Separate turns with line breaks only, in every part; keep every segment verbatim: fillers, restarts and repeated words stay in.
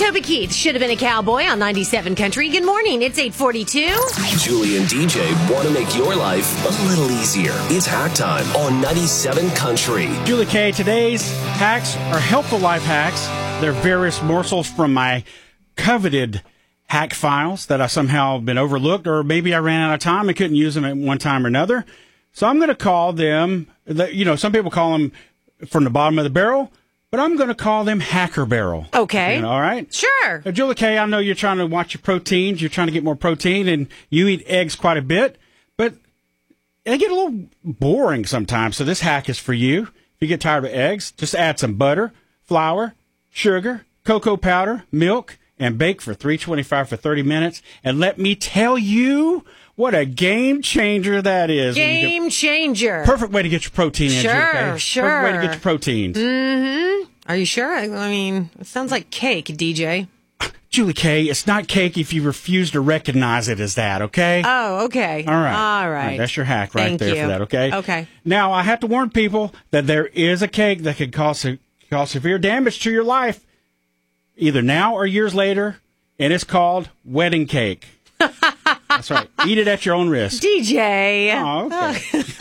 Toby Keith should have been a cowboy on ninety-seven Country. Good morning. It's eight forty-two.
Julie and D J want to make your life a little easier. It's hack time on ninety-seven Country.
Julie K, today's hacks are helpful life hacks. They're various morsels from my coveted hack files that I somehow been overlooked, or maybe I ran out of time and couldn't use them at one time or another. So I'm going to call them, you know, some people call them from the bottom of the barrel, but I'm going to call them hacker barrel.
Okay.
You know, all right?
Sure.
Uh, Julie K, I know you're trying to watch your proteins. You're trying to get more protein, and you eat eggs quite a bit, but they get a little boring sometimes. So this hack is for you. If you get tired of eggs, just add some butter, flour, sugar, cocoa powder, milk, and bake for three twenty-five for thirty minutes. And let me tell you what a game changer that is.
Game changer.
Perfect way to get your protein in.
Sure,
okay?
sure.
Perfect way to get your proteins.
Mm-hmm. Are you sure? I mean, it sounds like cake, D J.
Julie K, it's not cake if you refuse to recognize it as that, okay?
Oh, okay.
All right.
All
All
right.
right. That's your hack right
Thank
there
you.
for that, okay?
Okay.
Now, I have to warn people that there is a cake that could cause, cause severe damage to your life, either now or years later, and it's called wedding cake. That's right. Eat it at your own risk.
D J.
Oh, okay.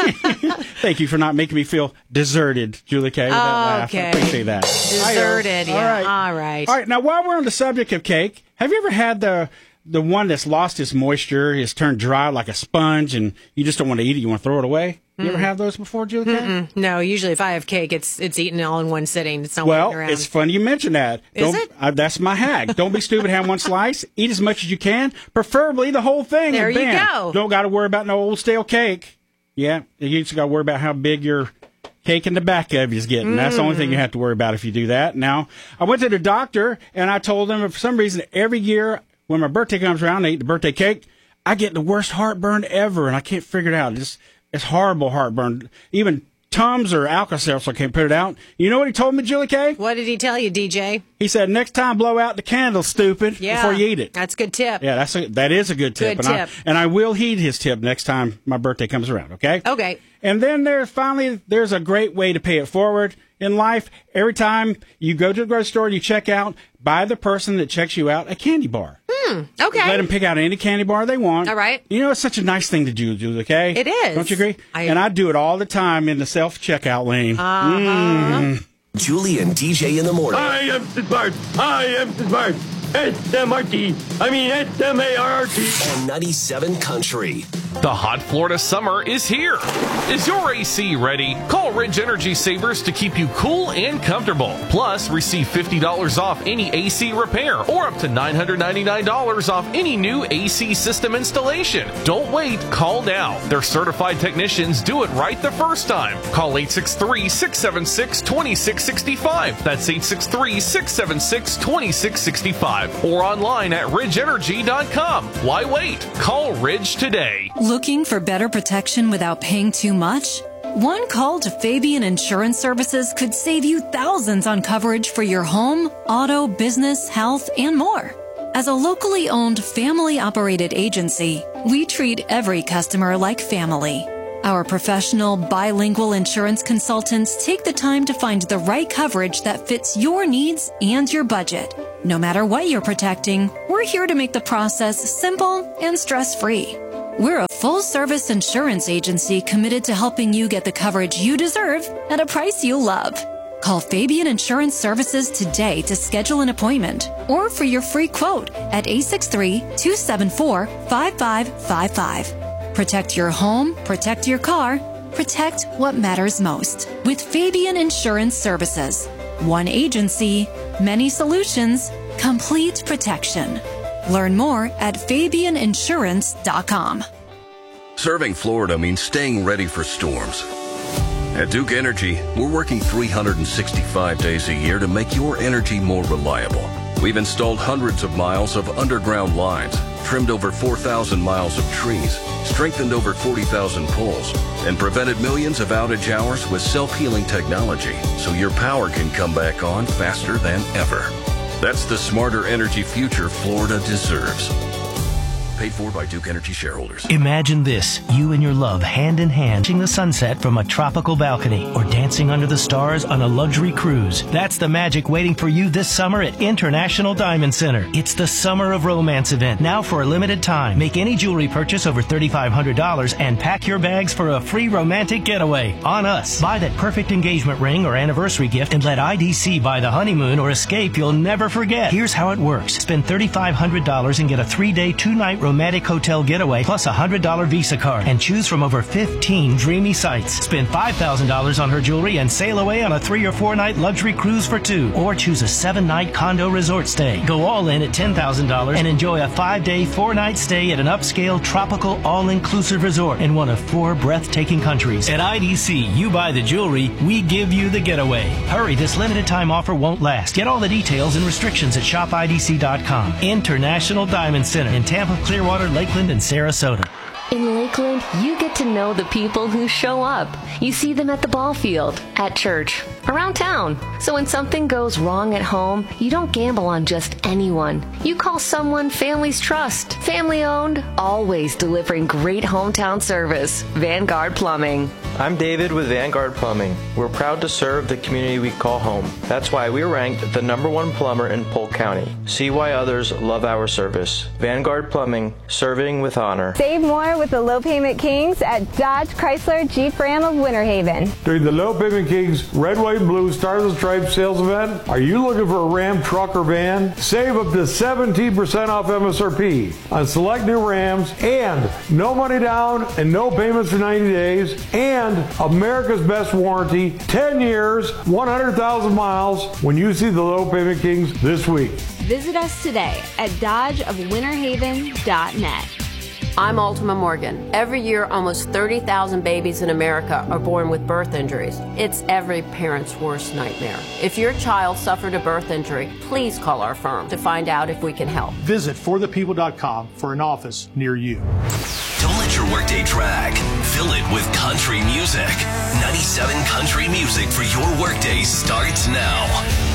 Thank you for not making me feel deserted, Julie K. With that laugh.
Okay.
I appreciate that.
Deserted,
All
yeah.
right.
All right.
All right. Now, while we're on the subject of cake, have you ever had the the one that's lost its moisture, it's turned dry like a sponge, and you just don't want to eat it, you want to throw it away? You ever have those before, Julie K?
Mm-mm. No, usually if I have cake, it's it's eaten all in one sitting. It's not
Well,
waiting around.
it's funny you mention that.
Is
Don't,
it?
Uh, that's my hack. Don't be stupid. Have one slice. Eat as much as you can, preferably the whole thing.
There
and
you
bam.
go.
Don't got to worry about no old stale cake. Yeah, you just got to worry about how big your cake in the back of you is getting. Mm. That's the only thing you have to worry about if you do that. Now, I went to the doctor, and I told them for some reason every year when my birthday comes around, I eat the birthday cake, I get the worst heartburn ever, and I can't figure it out. It's, it's horrible heartburn. Even Tums or Alka-Seltzer can't put it out. You know what he told me, Julie K?
What did he tell you, D J?
He said, next time, blow out the candle, stupid,
Yeah.
before you eat it.
That's a good tip.
Yeah, that's a, that is a good tip.
Good
and
tip.
I, and I will heed his tip next time my birthday comes around, okay?
Okay.
And then there's finally, there's a great way to pay it forward in life. Every time you go to the grocery store, you check out, buy the person that checks you out a candy bar.
Hmm. Okay.
Let them pick out any candy bar they want.
All right.
You know, it's such a nice thing to do, Julie, okay?
It is.
Don't you agree?
I-
and I do it all the time in the self-checkout lane.
Uh-huh.
Mm.
Julie and D J in the morning.
I am smart. I am smart. S M R T. I mean S M A R R T.
On ninety-seven Country.
The hot Florida summer is here. Is your A C ready? Call Ridge Energy Savers to keep you cool and comfortable. Plus, receive fifty dollars off any A C repair or up to nine hundred ninety-nine dollars off any new A C system installation. Don't wait. Call now. Their certified technicians do it right the first time. Call eight six three, six seven six, two six six five. That's eight six three, six seven six, two six six five. Or online at ridge energy dot com. Why wait? Call Ridge today.
Looking for better protection without paying too much? One call to Fabian Insurance Services could save you thousands on coverage for your home, auto, business, health, and more. As a locally owned, family-operated agency, we treat every customer like family. Our professional, bilingual insurance consultants take the time to find the right coverage that fits your needs and your budget. No matter what you're protecting, we're here to make the process simple and stress-free. We're a full-service insurance agency committed to helping you get the coverage you deserve at a price you love. Call Fabian Insurance Services today to schedule an appointment or for your free quote at eight six three, two seven four, five five five five. Protect your home, protect your car, protect what matters most with Fabian Insurance Services. One agency, many solutions, complete protection. Learn more at fabian insurance dot com.
Serving Florida means staying ready for storms. At Duke Energy, we're working three hundred sixty-five days a year to make your energy more reliable. We've installed hundreds of miles of underground lines, trimmed over four thousand miles of trees, strengthened over forty thousand poles, and prevented millions of outage hours with self-healing technology so your power can come back on faster than ever. That's the smarter energy future Florida deserves. Paid for by Duke Energy shareholders.
Imagine this, you and your love hand in hand, watching the sunset from a tropical balcony or dancing under the stars on a luxury cruise. That's the magic waiting for you this summer at International Diamond Center. It's the Summer of Romance event, now for a limited time. Make any jewelry purchase over three thousand five hundred dollars and pack your bags for a free romantic getaway on us. Buy that perfect engagement ring or anniversary gift and let I D C buy the honeymoon or escape you'll never forget. Here's how it works. Spend three thousand five hundred dollars and get a three-day, two-night romantic hotel getaway plus a one hundred dollars Visa card and choose from over fifteen dreamy sites. Spend five thousand dollars on her jewelry and sail away on a three or four-night luxury cruise for two, or choose a seven-night condo resort stay. Go all in at ten thousand dollars and enjoy a five-day, four-night stay at an upscale, tropical, all-inclusive resort in one of four breathtaking countries. At I D C, you buy the jewelry, we give you the getaway. Hurry, this limited time offer won't last. Get all the details and restrictions at shop I D C dot com. International Diamond Center in Tampa, Clearwater, Lakeland, and Sarasota.
In Lakeland, you get to know the people who show up. You see them at the ball field, at church, around town. So when something goes wrong at home, you don't gamble on just anyone. You call someone families trust. Family owned, always delivering great hometown service. Vanguard Plumbing.
I'm David with Vanguard Plumbing. We're proud to serve the community we call home. That's why we're ranked the number one plumber in Polk County. See why others love our service. Vanguard Plumbing, serving with honor.
Save more with the Low Payment Kings at Dodge Chrysler Jeep Ram of Winter Haven.
During the Low Payment Kings Red, White, and Blue Stars and Stripes sales event, are you looking for a Ram truck or van? Save up to seventeen percent off M S R P on select new Rams, and no money down and no payments for ninety days, and America's best warranty, ten years, one hundred thousand miles when you see the Low Payment Kings this week.
Visit us today at dodge of winter haven dot net.
I'm Ultima Morgan. Every year, almost thirty thousand babies in America are born with birth injuries. It's every parent's worst nightmare. If your child suffered a birth injury, please call our firm to find out if we can help.
Visit for the people dot com for an office near you.
Don't let your workday drag. Fill it with country music. ninety-seven Country Music for your workday starts now.